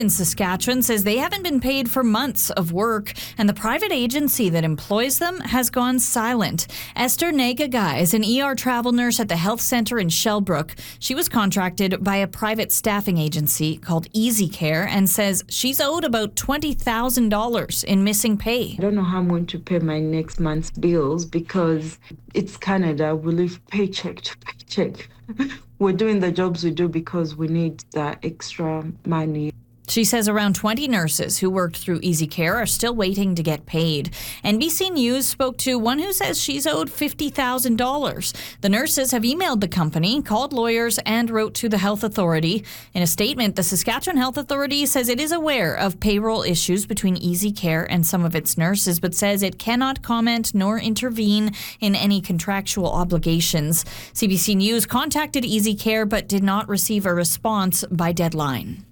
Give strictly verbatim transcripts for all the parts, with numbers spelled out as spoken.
in Saskatchewan says they haven't been paid for months of work, and the private agency that employs them has gone silent. Esther Nagagai is an E R travel nurse at the health centre in Shellbrook. She was contracted by a private staffing agency called Easy Care and says she's owed about twenty thousand dollars in missing pay. I don't know how I'm going to pay my next month's bills because it's Canada. We live paycheck to paycheck. We're doing the jobs we do because we need that extra money. She says around twenty nurses who worked through Easy Care are still waiting to get paid. N B C News spoke to one who says she's owed fifty thousand dollars. The nurses have emailed the company, called lawyers, and wrote to the health authority. In a statement, the Saskatchewan Health Authority says it is aware of payroll issues between Easy Care and some of its nurses, but says it cannot comment nor intervene in any contractual obligations. C B C News contacted Easy Care but did not receive a response by deadline.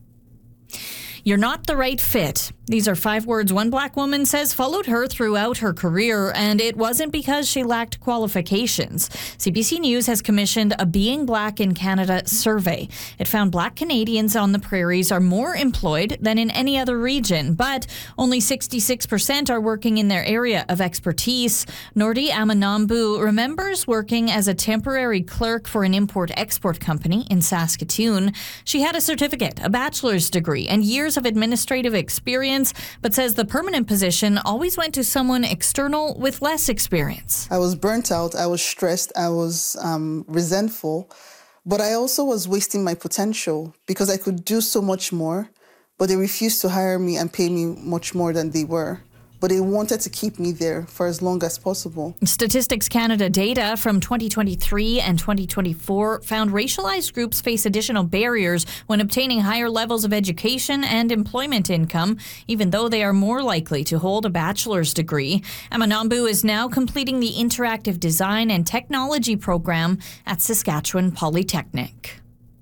You're not the right fit. These are five words one black woman says followed her throughout her career, and it wasn't because she lacked qualifications. C B C News has commissioned a Being Black in Canada survey. It found black Canadians on the prairies are more employed than in any other region, but only sixty-six percent are working in their area of expertise. Nordi Amanambu remembers working as a temporary clerk for an import-export company in Saskatoon. She had a certificate, a bachelor's degree, and years of administrative experience, but says the permanent position always went to someone external with less experience. I was burnt out, I was stressed, I was um, resentful, but I also was wasting my potential because I could do so much more, but they refused to hire me and pay me much more than they were. But they wanted to keep me there for as long as possible. Statistics Canada data from twenty twenty-three and twenty twenty-four found racialized groups face additional barriers when obtaining higher levels of education and employment income, even though they are more likely to hold a bachelor's degree. Amanambu is now completing the Interactive Design and Technology program at Saskatchewan Polytechnic.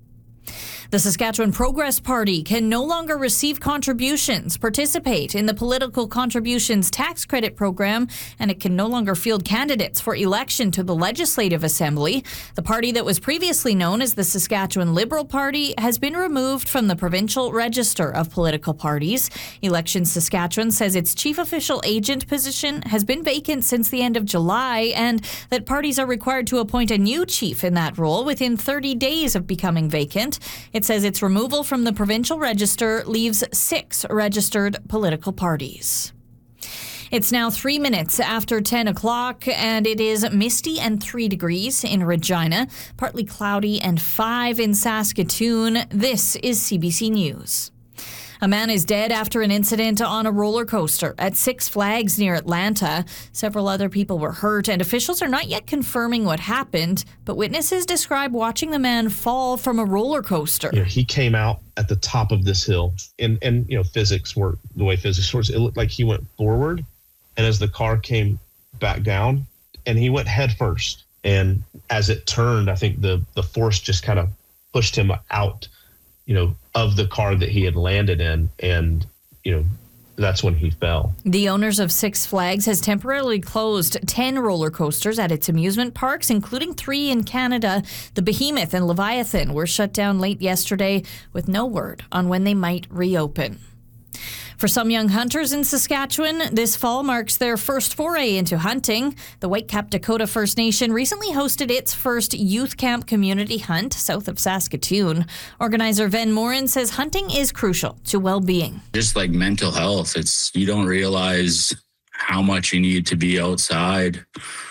The Saskatchewan Progress Party can no longer receive contributions, participate in the Political Contributions Tax Credit Program, and it can no longer field candidates for election to the Legislative Assembly. The party that was previously known as the Saskatchewan Liberal Party has been removed from the provincial register of political parties. Elections Saskatchewan says its chief official agent position has been vacant since the end of July, and that parties are required to appoint a new chief in that role within thirty days of becoming vacant. It says its removal from the provincial register leaves six registered political parties. It's now three minutes after ten o'clock, and it is misty and three degrees in Regina, partly cloudy and five in Saskatoon. This is C B C News. A man is dead after an incident on a roller coaster at Six Flags near Atlanta. Several other people were hurt, and officials are not yet confirming what happened, but witnesses describe watching the man fall from a roller coaster. You know, he came out at the top of this hill, and, and you know, physics work the way physics works. It looked like he went forward, and as the car came back down, and he went head first. And as it turned, I think the, the force just kind of pushed him out, you know, of the car that he had landed in, and, you know, that's when he fell. The owners of Six Flags has temporarily closed ten roller coasters at its amusement parks, including three in Canada. The Behemoth and Leviathan were shut down late yesterday with no word on when they might reopen. For some young hunters in Saskatchewan, this fall marks their first foray into hunting. The Whitecap Dakota First Nation recently hosted its first youth camp community hunt south of Saskatoon. Organizer Ven Morin says hunting is crucial to well-being. Just like mental health, it's you don't realize how much you need to be outside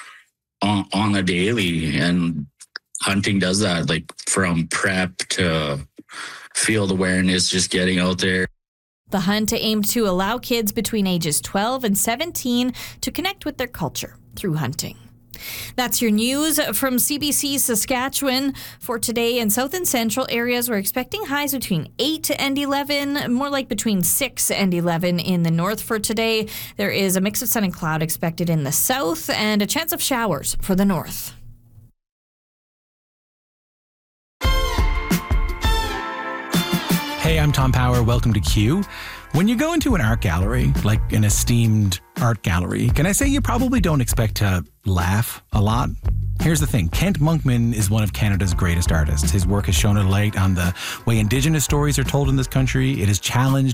on, on a daily, and hunting does that, like from prep to field awareness, just getting out there. The hunt aimed to allow kids between ages twelve and seventeen to connect with their culture through hunting. That's your news from C B C Saskatchewan. For today, in south and central areas, we're expecting highs between eight and eleven, more like between six and eleven in the north for today. There is a mix of sun and cloud expected in the south and a chance of showers for the north. Hey, I'm Tom Power. Welcome to Q. When you go into an art gallery, like an esteemed art gallery, can I say you probably don't expect to laugh a lot? Here's the thing. Kent Monkman is one of Canada's greatest artists. His work has shown a light on the way Indigenous stories are told in this country. It has challenged